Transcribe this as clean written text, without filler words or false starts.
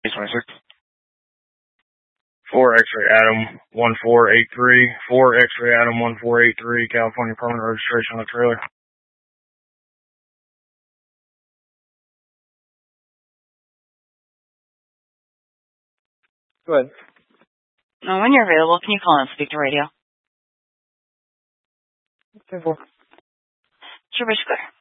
26. 4 X-ray Adam 1483. 4 X-ray Adam 1483. California permanent registration on the trailer. Go ahead. When you're available, can you call and speak to radio? 10-4. Sure, Clear.